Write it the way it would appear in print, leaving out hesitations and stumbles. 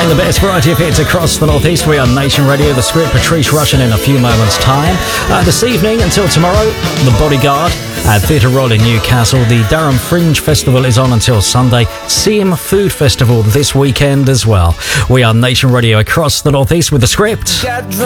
playing the best variety of hits across the Northeast. We are Nation Radio. The Script, Patrice Rushen in a few moments' time. This evening until tomorrow, The Bodyguard at Theatre Royal in Newcastle. The Durham Fringe Festival is on until Sunday. Seam Food Festival this weekend as well. We are Nation Radio across the Northeast with The Script.